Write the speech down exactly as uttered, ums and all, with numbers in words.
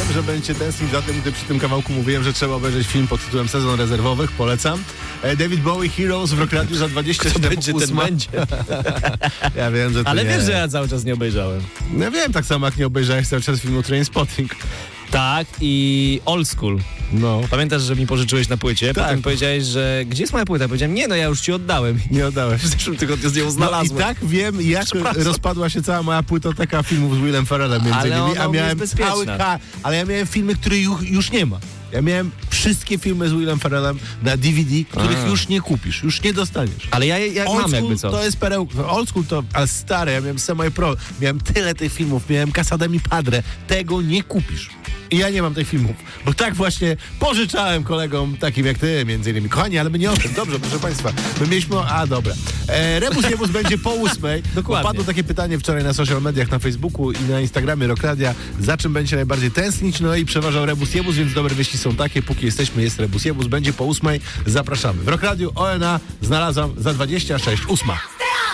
że będziecie tęsknić za tym, gdy przy tym kawałku mówiłem, że trzeba obejrzeć film pod tytułem Sezon Rezerwowych. Polecam. David Bowie, Heroes w Rock Radiu za dwadzieścia siedem będzie, ten będzie. Ja wiem, że to Ale nie. wiesz, że ja cały czas nie obejrzałem. Ja wiem, tak samo jak nie obejrzałeś cały czas filmu Trainspotting. Tak, i Old School. No. Pamiętasz, że mi pożyczyłeś na płycie? Tak. Potem powiedziałeś, że gdzie jest moja płyta? Powiedziałem, nie no, ja już ci oddałem. Nie oddałeś. W zeszłym tygodniu z nią No znalazłem. i tak wiem, jak rozpadła się cała moja płytoteka filmów z Willem Ferrellem między Ale innymi, ona a miałem jest bezpieczna. cały ka- ale ja miałem filmy, których już, już nie ma. Ja miałem wszystkie filmy z Willem Ferrellem na D V D, których A. już nie kupisz, już nie dostaniesz. Ale ja, ja Old mam School jakby co. to jest perełka. Old School to, ale stare, ja miałem Semi-Pro, miałem tyle tych filmów, miałem Casa de mi Padre, tego nie kupisz. I ja nie mam tych filmów, bo tak właśnie pożyczałem kolegom takim jak ty, między innymi. Kochani, ale my nie o tym. Dobrze, proszę państwa. My mieliśmy... A, dobra. E, Rebus Jebus będzie po ósmej. Dokładnie. Padło takie pytanie wczoraj na social mediach, na Facebooku i na Instagramie Rock Radia. Za czym będzie najbardziej tęsknić? No i przeważał Rebus Jebus, więc dobre wieści są takie. Póki jesteśmy, jest Rebus Jebus. Będzie po ósmej. Zapraszamy. W Rock Radiu O N A znalazłam za dwadzieścia sześć ósma.